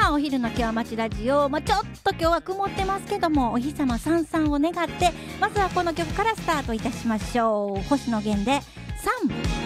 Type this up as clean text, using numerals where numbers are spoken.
さあお昼の今日町ラジオ、ちょっと今日は曇ってますけども、お日様さんさんを願ってまずはこの曲からスタートいたしましょう。星野源でサン。